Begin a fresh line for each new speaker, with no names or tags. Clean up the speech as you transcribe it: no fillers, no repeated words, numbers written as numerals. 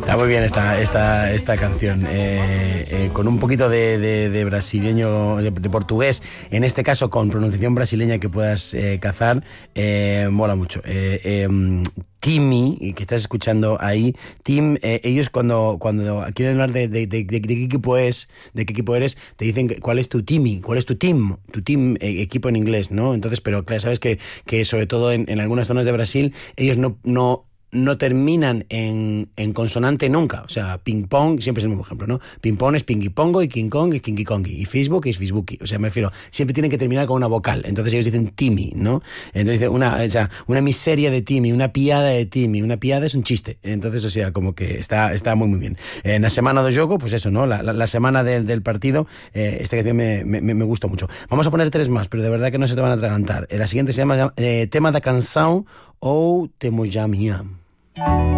Está muy bien esta canción, con un poquito de brasileño, de portugués, en este caso con pronunciación brasileña que puedas cazar, mola mucho. Timmy, que estás escuchando ahí, Tim, ellos cuando quieren hablar de qué equipo es, de qué equipo eres, te dicen cuál es tu Timmy, cuál es tu team, equipo en inglés, ¿no? Entonces, pero claro, sabes que sobre todo en algunas zonas de Brasil, ellos no terminan en consonante nunca. O sea, ping pong siempre es el mismo ejemplo, ¿no? Ping pong es pingy pongo y King Kong es kingy kongi y Facebook es Facebooki. O sea, me refiero, siempre tienen que terminar con una vocal. Entonces ellos dicen Timmy, ¿no? Entonces una miseria de Timmy, una piada de Timmy. Una piada es un chiste. Entonces, o sea, como que está muy, muy bien. En la semana do jogo, pues eso, ¿no? La semana del partido, esta canción me gusta mucho. Vamos a poner 3 más, pero de verdad que no se te van a atragantar. La siguiente se llama Tema da Canção ou Temo Jam Hiam.